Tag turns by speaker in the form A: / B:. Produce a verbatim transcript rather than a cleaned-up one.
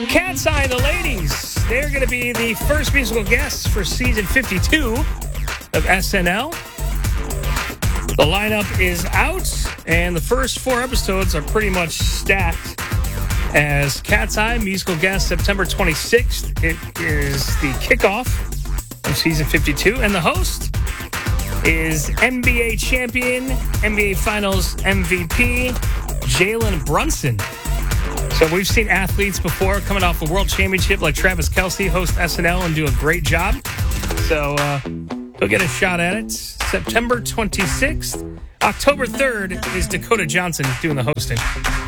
A: Cat's Eye, the ladies. They're going to be the first musical guests for season fifty-two of S N L. The lineup is out, and the first four episodes are pretty much stacked. As Cat's Eye, musical guest September twenty-sixth. It is the kickoff of season fifty-two, and the host is N B A champion, N B A Finals M V P, Jalen Brunson. So we've seen athletes before coming off a world championship like Travis Kelce host S N L and do a great job. So uh, he'll get a shot at it. September twenty-sixth. October third is Dakota Johnson doing the hosting.